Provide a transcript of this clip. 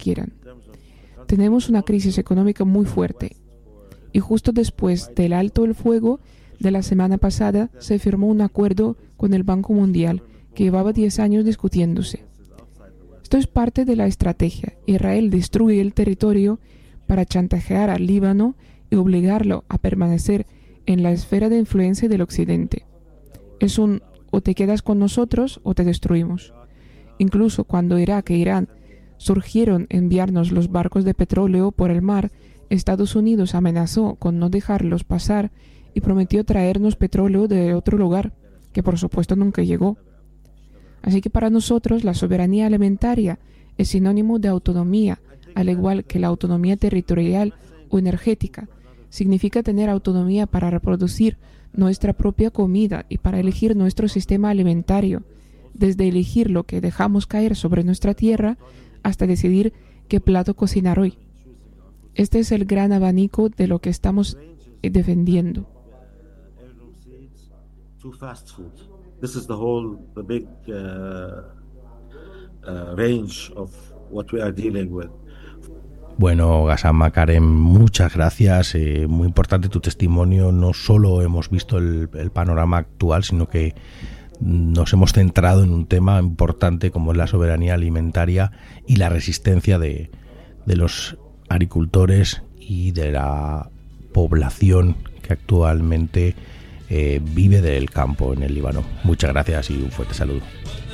quieran. Tenemos una crisis económica muy fuerte y justo después del alto el fuego de la semana pasada se firmó un acuerdo con el Banco Mundial que llevaba 10 años discutiéndose. Esto es parte de la estrategia. Israel destruye el territorio para chantajear al Líbano y obligarlo a permanecer en la esfera de influencia del Occidente. Es un o te quedas con nosotros o te destruimos. Incluso cuando Irak e Irán surgieron enviarnos los barcos de petróleo por el mar, Estados Unidos amenazó con no dejarlos pasar y prometió traernos petróleo de otro lugar, que por supuesto nunca llegó. Así que para nosotros la soberanía alimentaria es sinónimo de autonomía, al igual que la autonomía territorial o energética. Significa tener autonomía para reproducir nuestra propia comida y para elegir nuestro sistema alimentario, desde elegir lo que dejamos caer sobre nuestra tierra hasta decidir qué plato cocinar hoy. Este es el gran abanico de lo que estamos defendiendo. This is the big range of what we are dealing with. Bueno, Ghassan Makarem, muchas gracias. Muy importante tu testimonio. No solo hemos visto el panorama actual, sino que nos hemos centrado en un tema importante como es la soberanía alimentaria y la resistencia de los agricultores y de la población que actualmente vive del campo en el Líbano. Muchas gracias y un fuerte saludo.